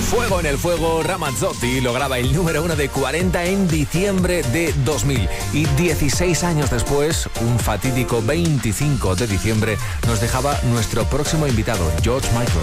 Fuego en el fuego, Ramazzotti lo graba el número 1 de 40 en diciembre de 2000. Y 16 años después, un fatídico 25 de diciembre, nos dejaba nuestro próximo invitado, George Michael.